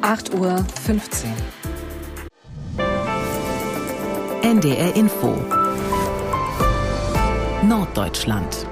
8:15 Uhr. NDR Info Norddeutschland.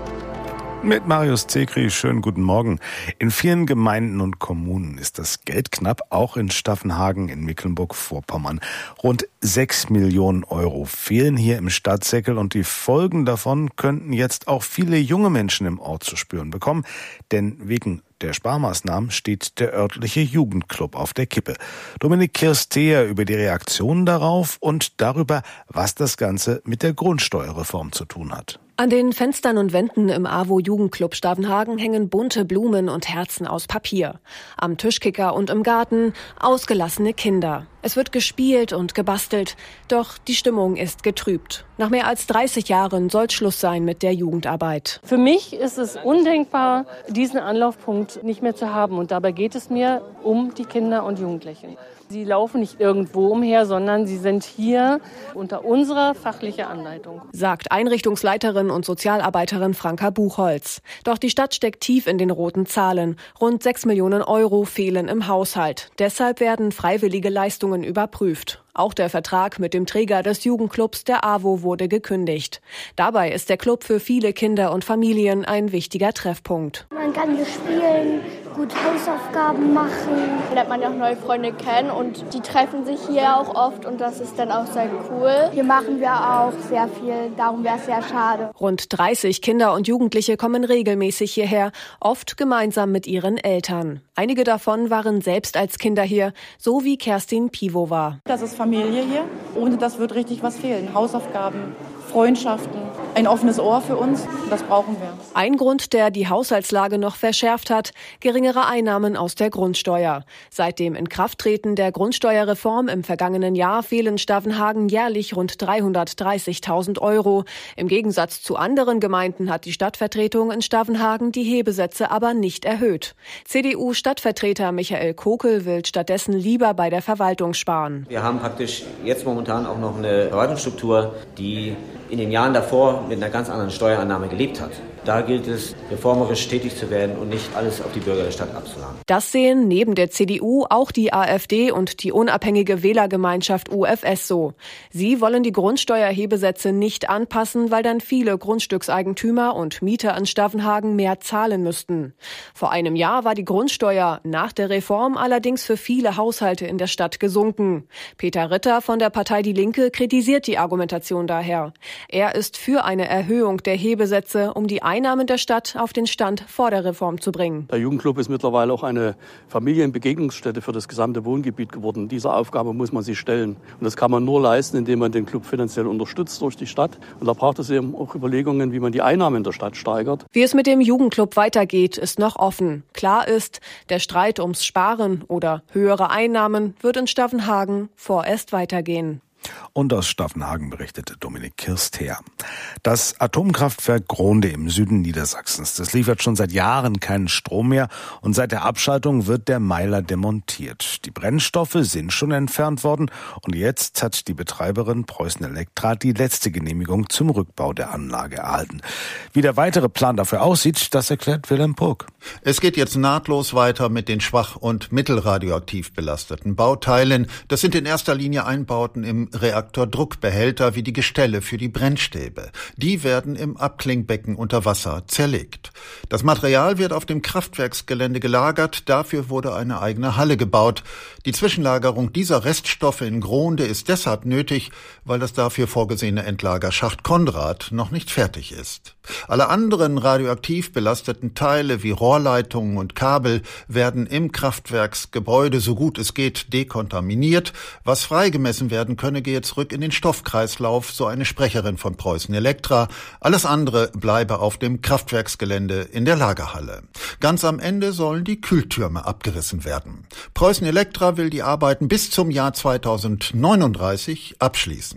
Mit Marius Zekri, schönen guten Morgen. In vielen Gemeinden und Kommunen ist das Geld knapp, auch in Staffenhagen in Mecklenburg-Vorpommern. Rund 6 Millionen Euro fehlen hier im Stadtsäckel und die Folgen davon könnten jetzt auch viele junge Menschen im Ort zu spüren bekommen, denn wegen der Sparmaßnahmen steht der örtliche Jugendclub auf der Kippe. Dominik Kirstea über die Reaktionen darauf und darüber, was das Ganze mit der Grundsteuerreform zu tun hat. An den Fenstern und Wänden im AWO-Jugendclub Stavenhagen hängen bunte Blumen und Herzen aus Papier. Am Tischkicker und im Garten ausgelassene Kinder. Es wird gespielt und gebastelt, doch die Stimmung ist getrübt. Nach mehr als 30 Jahren soll Schluss sein mit der Jugendarbeit. Für mich ist es undenkbar, diesen Anlaufpunkt nicht mehr zu haben. Und dabei geht es mir um die Kinder und Jugendlichen. Sie laufen nicht irgendwo umher, sondern sie sind hier unter unserer fachlichen Anleitung, sagt Einrichtungsleiterin und Sozialarbeiterin Franka Buchholz. Doch die Stadt steckt tief in den roten Zahlen. Rund 6 Millionen Euro fehlen im Haushalt. Deshalb werden freiwillige Leistungen überprüft. Auch der Vertrag mit dem Träger des Jugendclubs, der AWO, wurde gekündigt. Dabei ist der Club für viele Kinder und Familien ein wichtiger Treffpunkt. Man kann hier spielen, gut Hausaufgaben machen. Da lernt man ja auch neue Freunde kennen und die treffen sich hier auch oft und das ist dann auch sehr cool. Hier machen wir auch sehr viel, darum wäre es sehr schade. Rund 30 Kinder und Jugendliche kommen regelmäßig hierher, oft gemeinsam mit ihren Eltern. Einige davon waren selbst als Kinder hier, so wie Kerstin Pivovar. Das ist Familie hier. Ohne das wird richtig was fehlen. Hausaufgaben, Freundschaften, ein offenes Ohr für uns. Das brauchen wir. Ein Grund, der die Haushaltslage noch verschärft hat, geringere Einnahmen aus der Grundsteuer. Seit dem Inkrafttreten der Grundsteuerreform im vergangenen Jahr fehlen Stavenhagen jährlich rund 330.000 Euro. Im Gegensatz zu anderen Gemeinden hat die Stadtvertretung in Stavenhagen die Hebesätze aber nicht erhöht. CDU-Stadtvertreter Michael Kokel will stattdessen lieber bei der Verwaltung sparen. Wir haben praktisch jetzt momentan auch noch eine Verwaltungsstruktur, die in den Jahren davor mit einer ganz anderen Steuerannahme gelebt hat. Da gilt es, reformerisch tätig zu werden und nicht alles auf die Bürger der Stadt abzuladen. Das sehen neben der CDU auch die AfD und die unabhängige Wählergemeinschaft UFS so. Sie wollen die Grundsteuerhebesätze nicht anpassen, weil dann viele Grundstückseigentümer und Mieter in Stavenhagen mehr zahlen müssten. Vor einem Jahr war die Grundsteuer nach der Reform allerdings für viele Haushalte in der Stadt gesunken. Peter Ritter von der Partei Die Linke kritisiert die Argumentation daher. Er ist für eine Erhöhung der Hebesätze, um die Einnahmen der Stadt auf den Stand vor der Reform zu bringen. Der Jugendclub ist mittlerweile auch eine Familienbegegnungsstätte für das gesamte Wohngebiet geworden. Dieser Aufgabe muss man sich stellen. Und das kann man nur leisten, indem man den Club finanziell unterstützt durch die Stadt. Und da braucht es eben auch Überlegungen, wie man die Einnahmen der Stadt steigert. Wie es mit dem Jugendclub weitergeht, ist noch offen. Klar ist, der Streit ums Sparen oder höhere Einnahmen wird in Stavenhagen vorerst weitergehen. Und aus Stavenhagen berichtete Dominik Kirstea. Das Atomkraftwerk Grohnde im Süden Niedersachsens, das liefert schon seit Jahren keinen Strom mehr und seit der Abschaltung wird der Meiler demontiert. Die Brennstoffe sind schon entfernt worden und jetzt hat die Betreiberin Preußen Elektra die letzte Genehmigung zum Rückbau der Anlage erhalten. Wie der weitere Plan dafür aussieht, das erklärt Wilhelm Purg. Es geht jetzt nahtlos weiter mit den schwach- und mittelradioaktiv belasteten Bauteilen. Das sind in erster Linie Einbauten im Reaktordruckbehälter wie die Gestelle für die Brennstäbe. Die werden im Abklingbecken unter Wasser zerlegt. Das Material wird auf dem Kraftwerksgelände gelagert. Dafür wurde eine eigene Halle gebaut. Die Zwischenlagerung dieser Reststoffe in Grohnde ist deshalb nötig, weil das dafür vorgesehene Endlager Schacht Konrad noch nicht fertig ist. Alle anderen radioaktiv belasteten Teile wie Rohrleitungen und Kabel werden im Kraftwerksgebäude so gut es geht dekontaminiert. Was freigemessen werden könne, gehe zurück in den Stoffkreislauf, so eine Sprecherin von Preußen Elektra. Alles andere bleibe auf dem Kraftwerksgelände in der Lagerhalle. Ganz am Ende sollen die Kühltürme abgerissen werden. Preußen Elektra will die Arbeiten bis zum Jahr 2039 abschließen.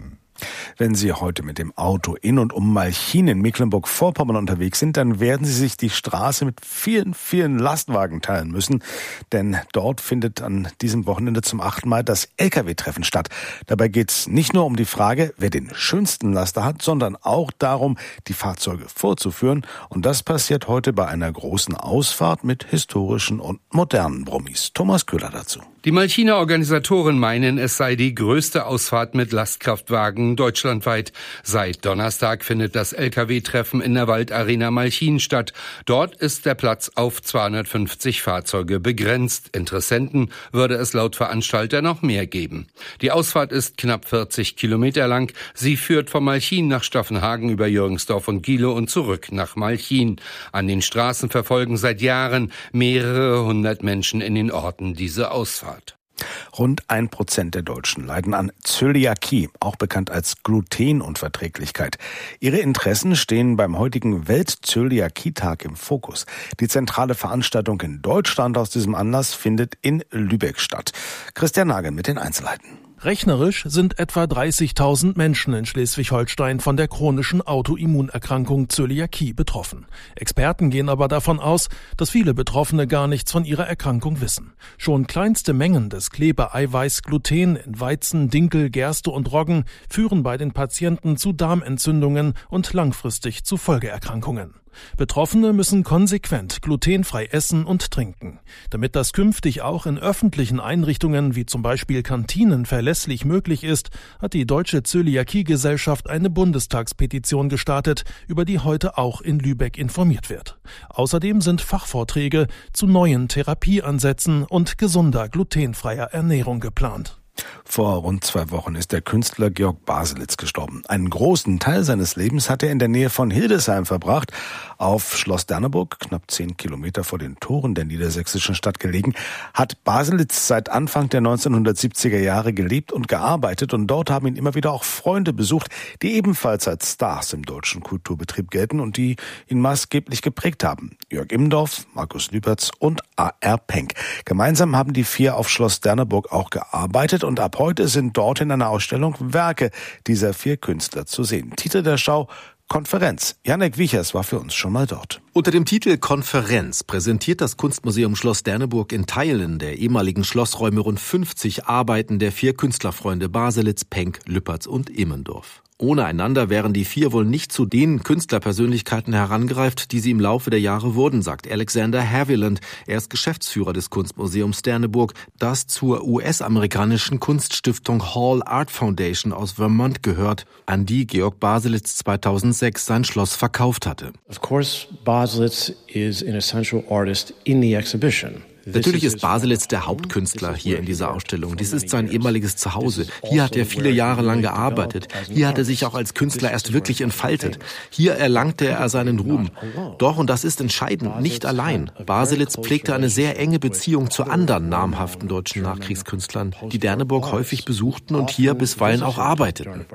Wenn Sie heute mit dem Auto in und um Malchin in Mecklenburg-Vorpommern unterwegs sind, dann werden Sie sich die Straße mit vielen, vielen Lastwagen teilen müssen. Denn dort findet an diesem Wochenende zum 8. Mal das LKW-Treffen statt. Dabei geht es nicht nur um die Frage, wer den schönsten Laster hat, sondern auch darum, die Fahrzeuge vorzuführen. Und das passiert heute bei einer großen Ausfahrt mit historischen und modernen Brummis. Thomas Köhler dazu. Die Malchiner Organisatoren meinen, es sei die größte Ausfahrt mit Lastkraftwagen deutschlandweit. Seit Donnerstag findet das LKW-Treffen in der Waldarena Malchin statt. Dort ist der Platz auf 250 Fahrzeuge begrenzt. Interessenten würde es laut Veranstalter noch mehr geben. Die Ausfahrt ist knapp 40 Kilometer lang. Sie führt von Malchin nach Staffenhagen über Jürgensdorf und Giele und zurück nach Malchin. An den Straßen verfolgen seit Jahren mehrere hundert Menschen in den Orten diese Ausfahrt. Rund 1% der Deutschen leiden an Zöliakie, auch bekannt als Glutenunverträglichkeit. Ihre Interessen stehen beim heutigen Welt-Zöliakie-Tag im Fokus. Die zentrale Veranstaltung in Deutschland aus diesem Anlass findet in Lübeck statt. Christian Nagel mit den Einzelheiten. Rechnerisch sind etwa 30.000 Menschen in Schleswig-Holstein von der chronischen Autoimmunerkrankung Zöliakie betroffen. Experten gehen aber davon aus, dass viele Betroffene gar nichts von ihrer Erkrankung wissen. Schon kleinste Mengen des Klebeeiweiß Gluten in Weizen, Dinkel, Gerste und Roggen führen bei den Patienten zu Darmentzündungen und langfristig zu Folgeerkrankungen. Betroffene müssen konsequent glutenfrei essen und trinken. Damit das künftig auch in öffentlichen Einrichtungen wie zum Beispiel Kantinen verlässlich möglich ist, hat die Deutsche Zöliakie-Gesellschaft eine Bundestagspetition gestartet, über die heute auch in Lübeck informiert wird. Außerdem sind Fachvorträge zu neuen Therapieansätzen und gesunder glutenfreier Ernährung geplant. Vor rund 2 Wochen ist der Künstler Georg Baselitz gestorben. Einen großen Teil seines Lebens hat er in der Nähe von Hildesheim verbracht. Auf Schloss Derneburg, knapp 10 Kilometer vor den Toren der niedersächsischen Stadt gelegen, hat Baselitz seit Anfang der 1970er Jahre gelebt und gearbeitet. Und dort haben ihn immer wieder auch Freunde besucht, die ebenfalls als Stars im deutschen Kulturbetrieb gelten und die ihn maßgeblich geprägt haben. Jörg Immendorf, Markus Lüpertz und A.R. Penck. Gemeinsam haben die 4 auf Schloss Derneburg auch gearbeitet. Und ab heute sind dort in einer Ausstellung Werke dieser 4 Künstler zu sehen. Titel der Schau: Konferenz. Janek Wiechers war für uns schon mal dort. Unter dem Titel Konferenz präsentiert das Kunstmuseum Schloss Derneburg in Teilen der ehemaligen Schlossräume rund 50 Arbeiten der 4 Künstlerfreunde Baselitz, Penck, Lüpertz und Immendorf. Ohne einander wären die 4 wohl nicht zu den Künstlerpersönlichkeiten herangereift, die sie im Laufe der Jahre wurden, sagt Alexander Haviland. Er ist Geschäftsführer des Kunstmuseums Derneburg, das zur US-amerikanischen Kunststiftung Hall Art Foundation aus Vermont gehört, an die Georg Baselitz 2006 sein Schloss verkauft hatte. Of course, Baselitz is an essential artist in the exhibition. Natürlich ist Baselitz der Hauptkünstler hier in dieser Ausstellung. Dies ist sein ehemaliges Zuhause. Hier hat er viele Jahre lang gearbeitet. Hier hat er sich auch als Künstler erst wirklich entfaltet. Hier erlangte er seinen Ruhm. Doch, und das ist entscheidend, nicht allein. Baselitz pflegte eine sehr enge Beziehung zu anderen namhaften deutschen Nachkriegskünstlern, die Derneburg häufig besuchten und hier bisweilen auch arbeiteten.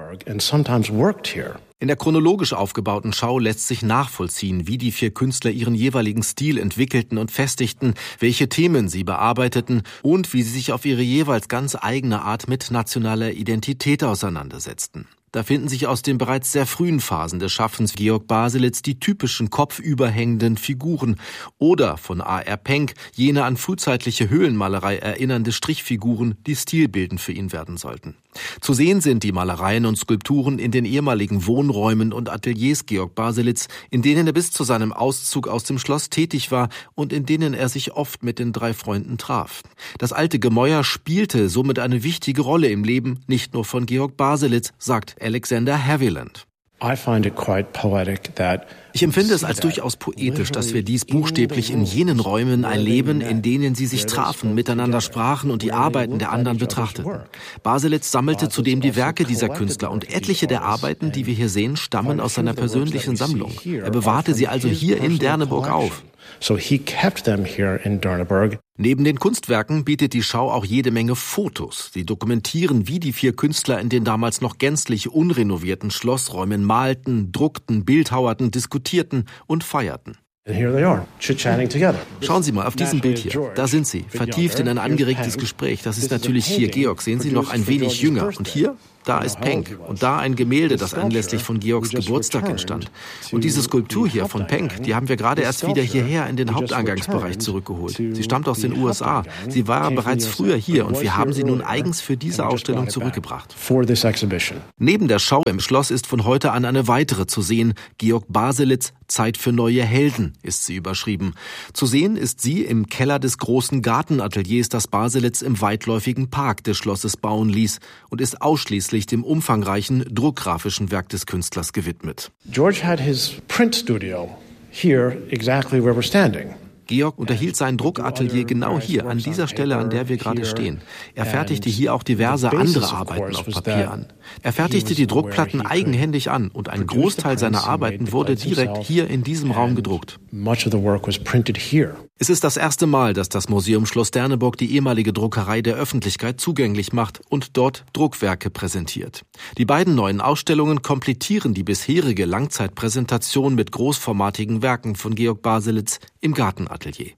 In der chronologisch aufgebauten Schau lässt sich nachvollziehen, wie die 4 Künstler ihren jeweiligen Stil entwickelten und festigten, welche Themen sie bearbeiteten und wie sie sich auf ihre jeweils ganz eigene Art mit nationaler Identität auseinandersetzten. Da finden sich aus den bereits sehr frühen Phasen des Schaffens Georg Baselitz die typischen kopfüberhängenden Figuren oder von A.R. Penck jene an frühzeitliche Höhlenmalerei erinnernde Strichfiguren, die stilbildend für ihn werden sollten. Zu sehen sind die Malereien und Skulpturen in den ehemaligen Wohnräumen und Ateliers Georg Baselitz, in denen er bis zu seinem Auszug aus dem Schloss tätig war und in denen er sich oft mit den 3 Freunden traf. Das alte Gemäuer spielte somit eine wichtige Rolle im Leben, nicht nur von Georg Baselitz, sagt Alexander Haviland. Ich empfinde es als durchaus poetisch, dass wir dies buchstäblich in jenen Räumen erleben, in denen sie sich trafen, miteinander sprachen und die Arbeiten der anderen betrachteten. Baselitz sammelte zudem die Werke dieser Künstler und etliche der Arbeiten, die wir hier sehen, stammen aus seiner persönlichen Sammlung. Er bewahrte sie also hier in Derneburg auf. Neben den Kunstwerken bietet die Schau auch jede Menge Fotos. Sie dokumentieren, wie die 4 Künstler in den damals noch gänzlich unrenovierten Schlossräumen malten, druckten, bildhauerten, diskutierten und feierten. Schauen Sie mal auf diesem Bild hier. Da sind sie, vertieft in ein angeregtes Gespräch. Das ist natürlich hier Georg. Sehen Sie, noch ein wenig jünger. Und hier? Da ist Penck. Und da ein Gemälde, das anlässlich von Georgs Geburtstag entstand. Und diese Skulptur hier von Penck, die haben wir gerade erst wieder hierher in den Haupteingangsbereich zurückgeholt. Sie stammt aus den USA. Sie war bereits früher hier und wir haben sie nun eigens für diese Ausstellung zurückgebracht. Neben der Schau im Schloss ist von heute an eine weitere zu sehen. Georg Baselitz, Zeit für neue Helden, ist sie überschrieben. Zu sehen ist sie im Keller des großen Gartenateliers, das Baselitz im weitläufigen Park des Schlosses bauen ließ und ist ausschließlich dem umfangreichen druckgrafischen Werk des Künstlers gewidmet. George had his print studio here exactly where we're standing. Georg unterhielt sein Druckatelier genau hier, an dieser Stelle, an der wir gerade stehen. Er fertigte hier auch diverse andere Arbeiten auf Papier an. Er fertigte die Druckplatten eigenhändig an und ein Großteil seiner Arbeiten wurde direkt hier in diesem Raum gedruckt. Es ist das erste Mal, dass das Museum Schloss Derneburg die ehemalige Druckerei der Öffentlichkeit zugänglich macht und dort Druckwerke präsentiert. Die beiden neuen Ausstellungen komplettieren die bisherige Langzeitpräsentation mit großformatigen Werken von Georg Baselitz im Gartenatelier.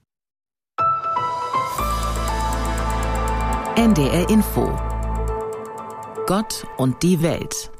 NDR Info. Gott und die Welt.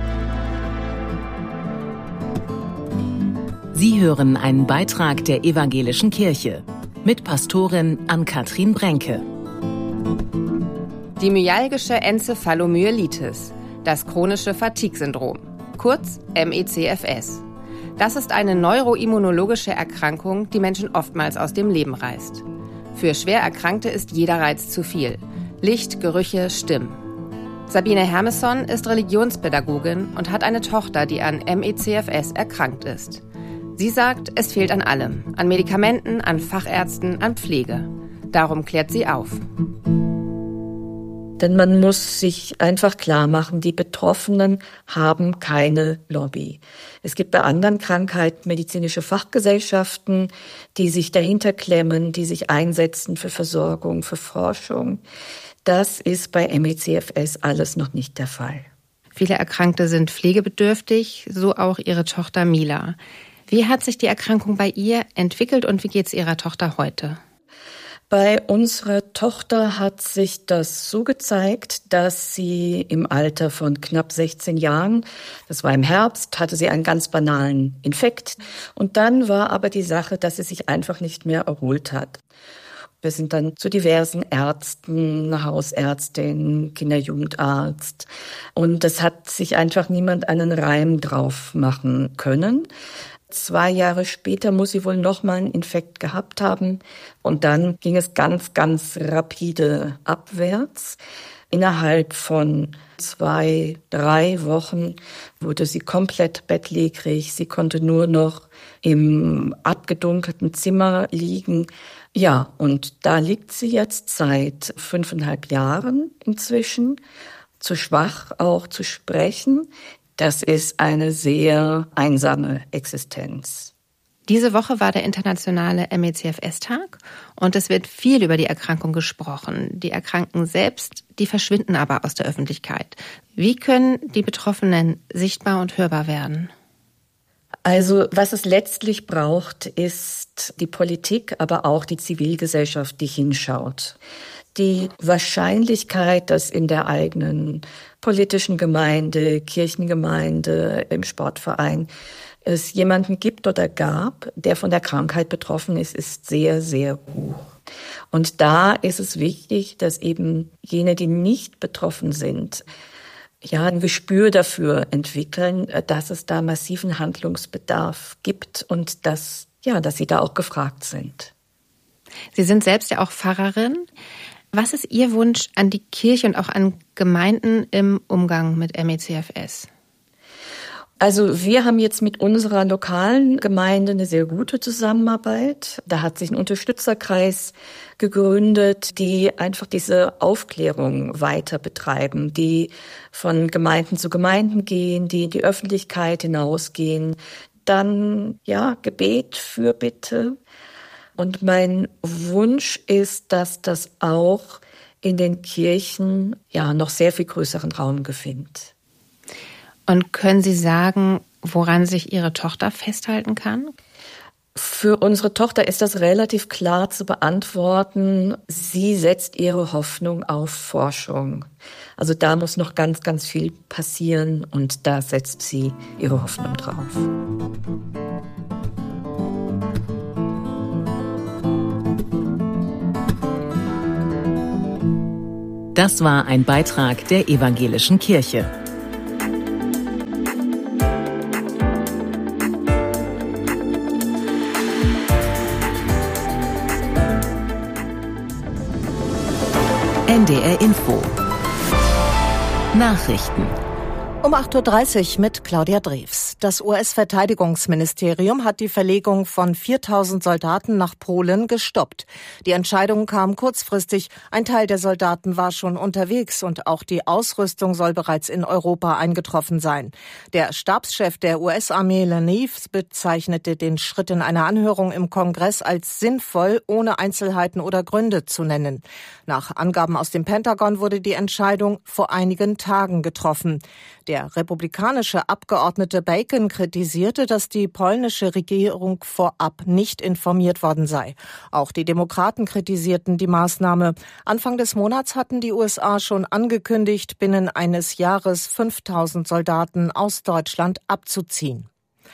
Sie hören einen Beitrag der Evangelischen Kirche mit Pastorin Ann-Kathrin Brenke. Die myalgische Enzephalomyelitis, das chronische Fatigue-Syndrom, kurz MECFS. Das ist eine neuroimmunologische Erkrankung, die Menschen oftmals aus dem Leben reißt. Für schwer Erkrankte ist jeder Reiz zu viel. Licht, Gerüche, Stimmen. Sabine Hermesson ist Religionspädagogin und hat eine Tochter, die an MECFS erkrankt ist. Sie sagt, es fehlt an allem. An Medikamenten, an Fachärzten, an Pflege. Darum klärt sie auf. Denn man muss sich einfach klar machen, die Betroffenen haben keine Lobby. Es gibt bei anderen Krankheiten medizinische Fachgesellschaften, die sich dahinter klemmen, die sich einsetzen für Versorgung, für Forschung. Das ist bei MECFS alles noch nicht der Fall. Viele Erkrankte sind pflegebedürftig, so auch ihre Tochter Mila. Wie hat sich die Erkrankung bei ihr entwickelt und wie geht es ihrer Tochter heute? Bei unserer Tochter hat sich das so gezeigt, dass sie im Alter von knapp 16 Jahren, das war im Herbst, hatte sie einen ganz banalen Infekt. Und dann war aber die Sache, dass sie sich einfach nicht mehr erholt hat. Wir sind dann zu diversen Ärzten, Hausärztin, Kinderjugendarzt. Und es hat sich einfach niemand einen Reim drauf machen können. 2 Jahre später muss sie wohl nochmal einen Infekt gehabt haben. Und dann ging es ganz, ganz rapide abwärts. Innerhalb von 2-3 Wochen wurde sie komplett bettlägerig. Sie konnte nur noch im abgedunkelten Zimmer liegen. Ja, und da liegt sie jetzt seit 5,5 Jahren inzwischen. Zu schwach auch zu sprechen. Das ist eine sehr einsame Existenz. Diese Woche war der internationale MECFS-Tag und es wird viel über die Erkrankung gesprochen. Die Erkrankten selbst, die verschwinden aber aus der Öffentlichkeit. Wie können die Betroffenen sichtbar und hörbar werden? Also was es letztlich braucht, ist die Politik, aber auch die Zivilgesellschaft, die hinschaut. Die Wahrscheinlichkeit, dass in der eigenen politischen Gemeinde, Kirchengemeinde, im Sportverein es jemanden gibt oder gab, der von der Krankheit betroffen ist, ist sehr, sehr hoch. Und da ist es wichtig, dass eben jene, die nicht betroffen sind, ja, ein Gespür dafür entwickeln, dass es da massiven Handlungsbedarf gibt und dass sie da auch gefragt sind. Sie sind selbst ja auch Pfarrerin. Was ist Ihr Wunsch an die Kirche und auch an Gemeinden im Umgang mit MECFS? Also wir haben jetzt mit unserer lokalen Gemeinde eine sehr gute Zusammenarbeit. Da hat sich ein Unterstützerkreis gegründet, die einfach diese Aufklärung weiter betreiben, die von Gemeinden zu Gemeinden gehen, die in die Öffentlichkeit hinausgehen. Dann, Gebet, Fürbitte. Und mein Wunsch ist, dass das auch in den Kirchen noch sehr viel größeren Raum gewinnt. Und können Sie sagen, woran sich Ihre Tochter festhalten kann? Für unsere Tochter ist das relativ klar zu beantworten. Sie setzt ihre Hoffnung auf Forschung. Also da muss noch ganz, ganz viel passieren und da setzt sie ihre Hoffnung drauf. Das war ein Beitrag der Evangelischen Kirche. NDR Info. Nachrichten. Um 8.30 Uhr mit Claudia Drews. Das US-Verteidigungsministerium hat die Verlegung von 4.000 Soldaten nach Polen gestoppt. Die Entscheidung kam kurzfristig. Ein Teil der Soldaten war schon unterwegs und auch die Ausrüstung soll bereits in Europa eingetroffen sein. Der Stabschef der US-Armee Lanief bezeichnete den Schritt in einer Anhörung im Kongress als sinnvoll, ohne Einzelheiten oder Gründe zu nennen. Nach Angaben aus dem Pentagon wurde die Entscheidung vor einigen Tagen getroffen. Der republikanische Abgeordnete Bacon kritisierte, dass die polnische Regierung vorab nicht informiert worden sei. Auch die Demokraten kritisierten die Maßnahme. Anfang des Monats hatten die USA schon angekündigt, binnen eines Jahres 5.000 Soldaten aus Deutschland abzuziehen.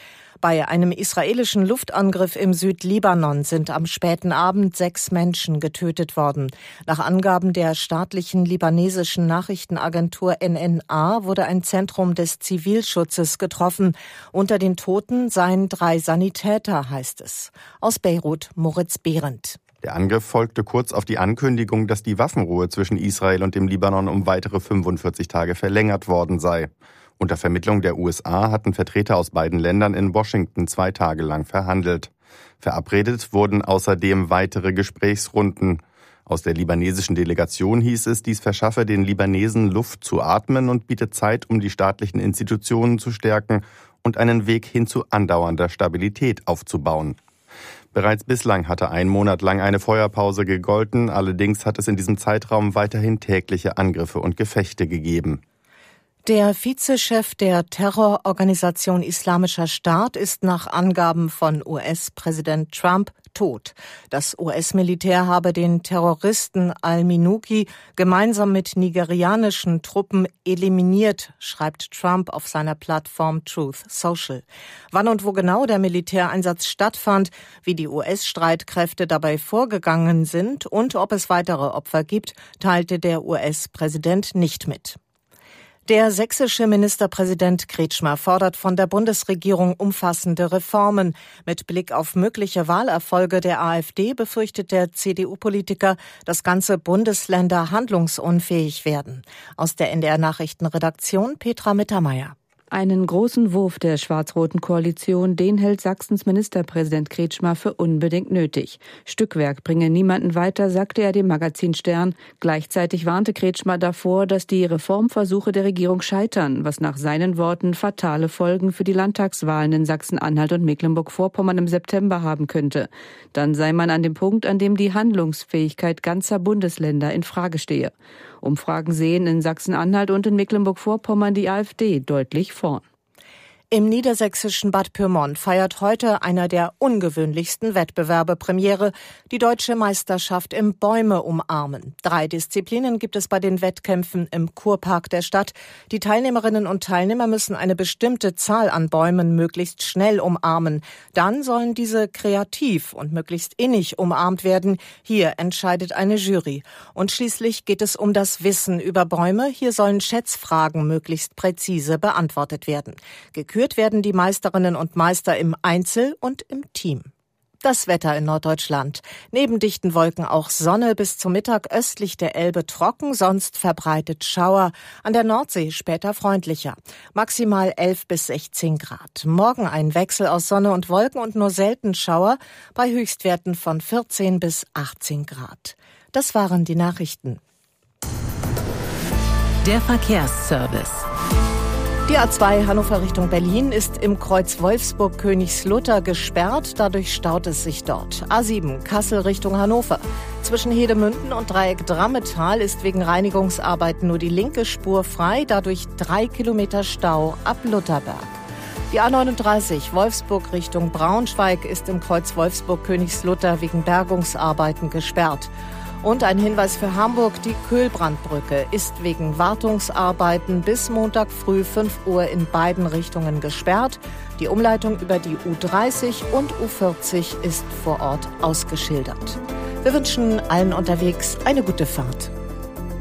Bei einem israelischen Luftangriff im Südlibanon sind am späten Abend 6 Menschen getötet worden. Nach Angaben der staatlichen libanesischen Nachrichtenagentur NNA wurde ein Zentrum des Zivilschutzes getroffen. Unter den Toten seien 3 Sanitäter, heißt es. Aus Beirut, Moritz Behrendt. Der Angriff folgte kurz auf die Ankündigung, dass die Waffenruhe zwischen Israel und dem Libanon um weitere 45 Tage verlängert worden sei. Unter Vermittlung der USA hatten Vertreter aus beiden Ländern in Washington 2 Tage lang verhandelt. Verabredet wurden außerdem weitere Gesprächsrunden. Aus der libanesischen Delegation hieß es, dies verschaffe den Libanesen Luft zu atmen und bietet Zeit, um die staatlichen Institutionen zu stärken und einen Weg hin zu andauernder Stabilität aufzubauen. Bereits bislang hatte 1 Monat lang eine Feuerpause gegolten, allerdings hat es in diesem Zeitraum weiterhin tägliche Angriffe und Gefechte gegeben. Der Vizechef der Terrororganisation Islamischer Staat ist nach Angaben von US-Präsident Trump tot. Das US-Militär habe den Terroristen al-Minuki gemeinsam mit nigerianischen Truppen eliminiert, schreibt Trump auf seiner Plattform Truth Social. Wann und wo genau der Militäreinsatz stattfand, wie die US-Streitkräfte dabei vorgegangen sind und ob es weitere Opfer gibt, teilte der US-Präsident nicht mit. Der sächsische Ministerpräsident Kretschmer fordert von der Bundesregierung umfassende Reformen. Mit Blick auf mögliche Wahlerfolge der AfD befürchtet der CDU-Politiker, dass ganze Bundesländer handlungsunfähig werden. Aus der NDR-Nachrichtenredaktion Petra Mittermeier. Einen großen Wurf der schwarz-roten Koalition, den hält Sachsens Ministerpräsident Kretschmer für unbedingt nötig. Stückwerk bringe niemanden weiter, sagte er dem Magazin Stern. Gleichzeitig warnte Kretschmer davor, dass die Reformversuche der Regierung scheitern, was nach seinen Worten fatale Folgen für die Landtagswahlen in Sachsen-Anhalt und Mecklenburg-Vorpommern im September haben könnte. Dann sei man an dem Punkt, an dem die Handlungsfähigkeit ganzer Bundesländer in Frage stehe. Umfragen sehen in Sachsen-Anhalt und in Mecklenburg-Vorpommern die AfD deutlich vorn. Im niedersächsischen Bad Pyrmont feiert heute einer der ungewöhnlichsten Wettbewerbe Premiere, die deutsche Meisterschaft im Bäume umarmen. 3 Disziplinen gibt es bei den Wettkämpfen im Kurpark der Stadt. Die Teilnehmerinnen und Teilnehmer müssen eine bestimmte Zahl an Bäumen möglichst schnell umarmen. Dann sollen diese kreativ und möglichst innig umarmt werden. Hier entscheidet eine Jury. Und schließlich geht es um das Wissen über Bäume. Hier sollen Schätzfragen möglichst präzise beantwortet werden. Gekürt werden die Meisterinnen und Meister im Einzel und im Team. Das Wetter in Norddeutschland. Neben dichten Wolken auch Sonne, bis zum Mittag östlich der Elbe trocken, sonst verbreitet Schauer. An der Nordsee später freundlicher. Maximal 11 bis 16 Grad. Morgen ein Wechsel aus Sonne und Wolken und nur selten Schauer bei Höchstwerten von 14 bis 18 Grad. Das waren die Nachrichten. Der Verkehrsservice. Die A2 Hannover Richtung Berlin ist im Kreuz Wolfsburg-Königslutter gesperrt, dadurch staut es sich dort. A7 Kassel Richtung Hannover. Zwischen Hedemünden und Dreieck Drammetal ist wegen Reinigungsarbeiten nur die linke Spur frei, dadurch 3 Kilometer Stau ab Lutherberg. Die A39 Wolfsburg Richtung Braunschweig ist im Kreuz Wolfsburg-Königslutter wegen Bergungsarbeiten gesperrt. Und ein Hinweis für Hamburg, die Köhlbrandbrücke ist wegen Wartungsarbeiten bis Montag früh 5 Uhr in beiden Richtungen gesperrt. Die Umleitung über die U30 und U40 ist vor Ort ausgeschildert. Wir wünschen allen unterwegs eine gute Fahrt.